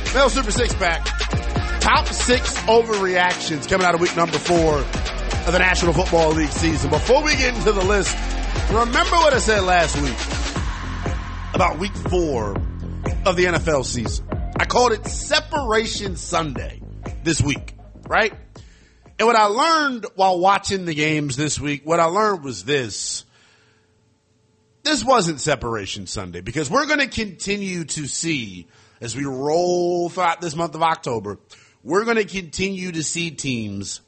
Mel Super Six back. Top 6 overreactions coming out of week number 4 of the National Football League season. Before we get into the list, remember what I said last week about week 4 of the NFL season. I called it Separation Sunday this week, right? And what I learned while watching the games this week, what I learned was this. This wasn't Separation Sunday because we're going to continue to see, as we roll throughout this month of October, we're going to continue to see teams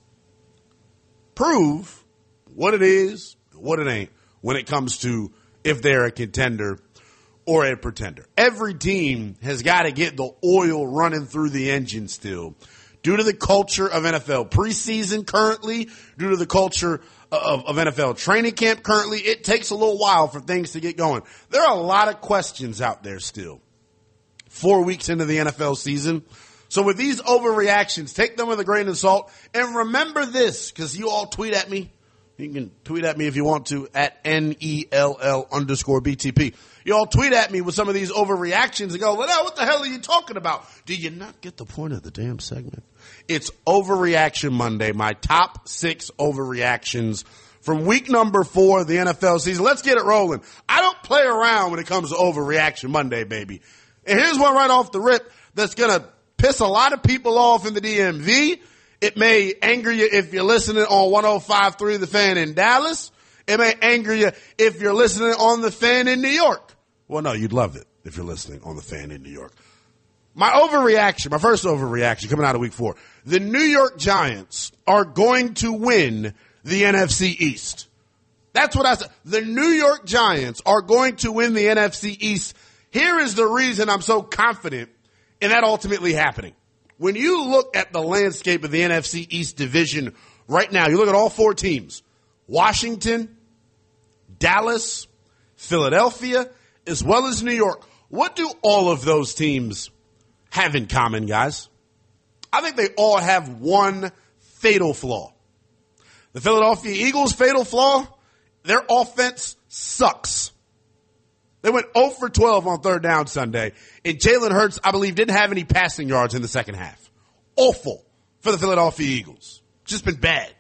prove what it is, what it ain't, when it comes to if they're a contender or a pretender. Every team has got to get the oil running through the engine still. Due to the culture of NFL preseason currently, due to the culture of NFL training camp currently, it takes a little while for things to get going. There are a lot of questions out there still. 4 weeks into the NFL season. So with these overreactions, take them with a grain of salt. And remember this, because you all tweet at me. You can tweet at me if you want to at NELL_BTP. You all tweet at me with some of these overreactions and go, well, what the hell are you talking about? Do you not get the point of the damn segment? It's Overreaction Monday, my top 6 overreactions from week number 4 of the NFL season. Let's get it rolling. I don't play around when it comes to Overreaction Monday, baby. And here's one right off the rip that's going to piss a lot of people off in the DMV. It may anger you if you're listening on 105.3 The Fan in Dallas. It may anger you if you're listening on The Fan in New York. Well, no, you'd love it if you're listening on The Fan in New York. My first overreaction coming out of week 4. The New York Giants are going to win the NFC East. That's what I said. The New York Giants are going to win the NFC East. Here is the reason I'm so confident in that ultimately happening. When you look at the landscape of the NFC East division right now, you look at all 4 teams, Washington, Dallas, Philadelphia, as well as New York. What do all of those teams have in common, guys? I think they all have one fatal flaw. The Philadelphia Eagles' fatal flaw, their offense sucks. They went 0 for 12 on 3rd down Sunday, and Jalen Hurts, I believe, didn't have any passing yards in the second half. Awful for the Philadelphia Eagles. Just been bad.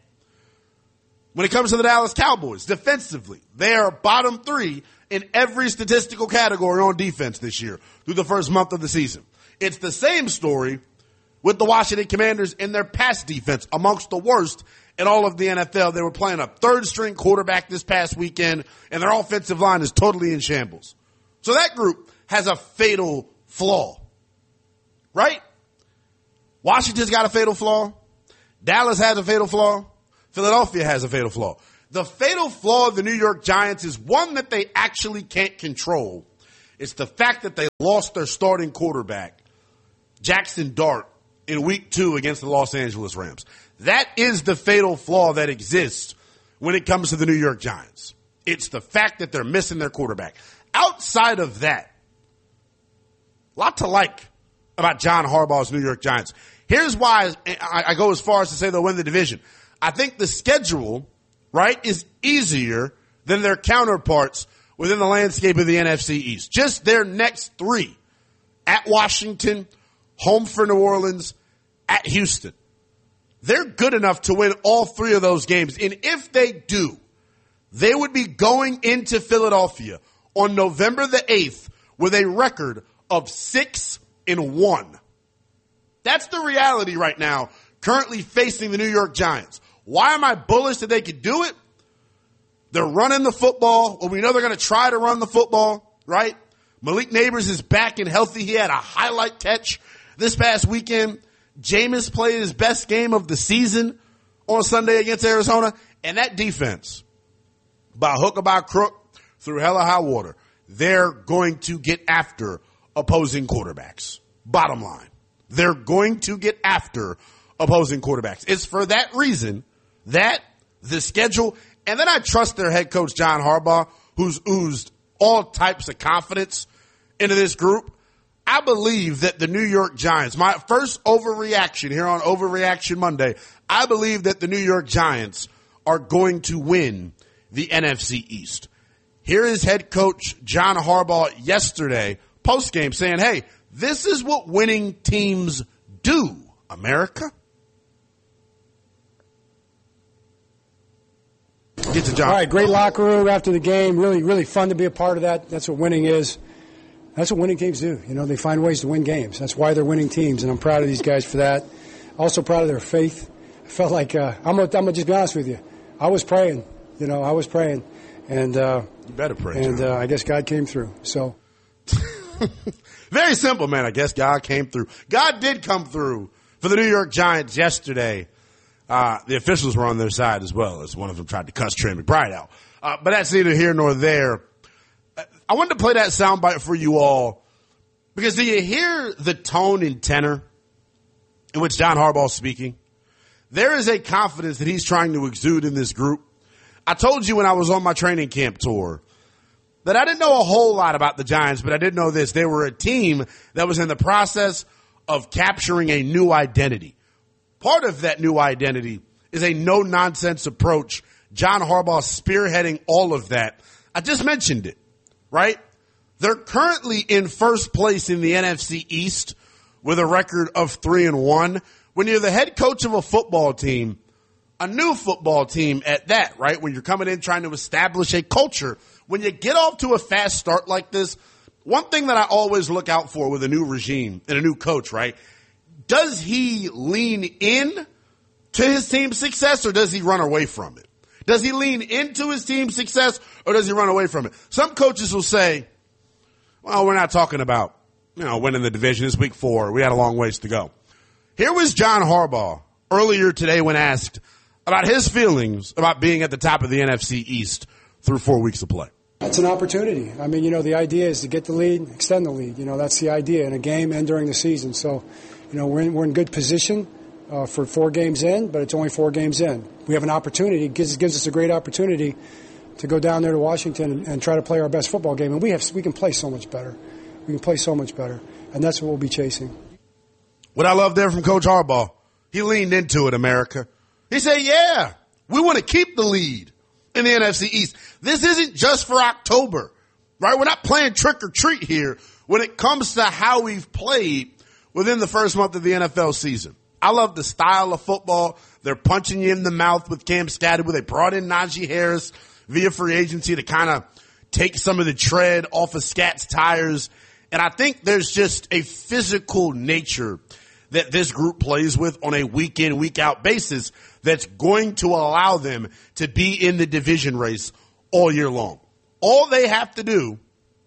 When it comes to the Dallas Cowboys, defensively, they are bottom 3 in every statistical category on defense this year through the first month of the season. It's the same story with the Washington Commanders in their pass defense, amongst the worst in all of the NFL. They were playing a 3rd-string quarterback this past weekend, and their offensive line is totally in shambles. So that group has a fatal flaw, right? Washington's got a fatal flaw. Dallas has a fatal flaw. Philadelphia has a fatal flaw. The fatal flaw of the New York Giants is one that they actually can't control. It's the fact that they lost their starting quarterback, Jackson Dart, in week 2 against the Los Angeles Rams. That is the fatal flaw that exists when it comes to the New York Giants. It's the fact that they're missing their quarterback. Outside of that, a lot to like about John Harbaugh's New York Giants. Here's why I go as far as to say they'll win the division. I think the schedule, right, is easier than their counterparts within the landscape of the NFC East. Just their next 3. At Washington, home for New Orleans, at Houston. They're good enough to win all 3 of those games. And if they do, they would be going into Philadelphia on November the 8th with a record of 6-1. That's the reality right now, currently facing the New York Giants. Why am I bullish that they could do it? They're running the football. Well, we know they're going to try to run the football, right? Malik Nabers is back and healthy. He had a highlight catch this past weekend. Jameis played his best game of the season on Sunday against Arizona. And that defense, by hook or by crook, through hell or high water, they're going to get after opposing quarterbacks. Bottom line. They're going to get after opposing quarterbacks. It's for that reason that the schedule, and then I trust their head coach, John Harbaugh, who's oozed all types of confidence into this group. I believe that the New York Giants, my first overreaction here on Overreaction Monday, I believe that the New York Giants are going to win the NFC East. Here is head coach John Harbaugh yesterday post-game saying, hey, this is what winning teams do, America. Get to John. All right, great locker room after the game. Really, really fun to be a part of that. That's what winning is. That's what winning teams do. You know, they find ways to win games. That's why they're winning teams, and I'm proud of these guys for that. Also proud of their faith. I felt like, I'm gonna just be honest with you. I was praying. You know, I was praying. And you better pray, and I guess God came through. So very simple, man. I guess God came through. God did come through for the New York Giants yesterday. The officials were on their side as well, as one of them tried to cuss Trey McBride out. But that's neither here nor there. I wanted to play that soundbite for you all because do you hear the tone and tenor in which John Harbaugh is speaking? There is a confidence that he's trying to exude in this group. I told you when I was on my training camp tour that I didn't know a whole lot about the Giants, but I did know this. They were a team that was in the process of capturing a new identity. Part of that new identity is a no-nonsense approach. John Harbaugh spearheading all of that. I just mentioned it, right? They're currently in first place in the NFC East with a record of 3-1. When you're the head coach of a football team, a new football team at that, right? When you're coming in trying to establish a culture, when you get off to a fast start like this, one thing that I always look out for with a new regime and a new coach, right? Does he lean in to his team's success or does he run away from it? Does he lean into his team's success or does he run away from it? Some coaches will say, well, we're not talking about, winning the division. It's week 4. We had a long ways to go. Here was John Harbaugh earlier today when asked about his feelings about being at the top of the NFC East through 4 weeks of play. It's an opportunity. I mean, the idea is to get the lead, extend the lead. That's the idea in a game and during the season. So, we're in good position for 4 games in, but it's only 4 games in. We have an opportunity. It gives us a great opportunity to go down there to Washington and try to play our best football game. And we can play so much better. We can play so much better. And that's what we'll be chasing. What I love there from Coach Harbaugh, he leaned into it, America. He said, yeah, we want to keep the lead in the NFC East. This isn't just for October, right? We're not playing trick or treat here when it comes to how we've played within the first month of the NFL season. I love the style of football. They're punching you in the mouth with Cam Skadden. They brought in Najee Harris via free agency to kind of take some of the tread off of Scat's tires. And I think there's just a physical nature that this group plays with on a week in, week out basis that's going to allow them to be in the division race all year long. All they have to do,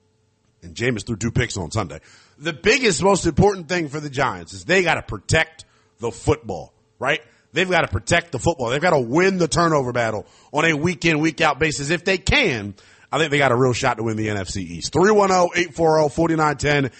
and Jameis threw 2 picks on Sunday, the biggest, most important thing for the Giants is they got to protect the football, right? They've got to protect the football. They've got to win the turnover battle on a week in, week out basis. If they can, I think they got a real shot to win the NFC East. 310-840-4910